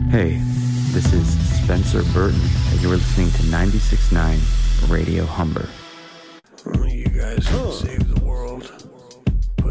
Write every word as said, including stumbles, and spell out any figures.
Hey, this is Spencer Burton, and you're listening to ninety-six point nine Radio Humber. You guys can save the world.